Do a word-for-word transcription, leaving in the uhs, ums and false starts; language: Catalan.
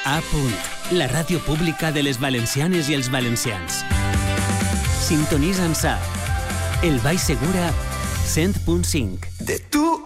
A. La ràdio pública de les valencianes i els valencians. Sintonitza'ns a El Baix Segura cent punt cinc. De tu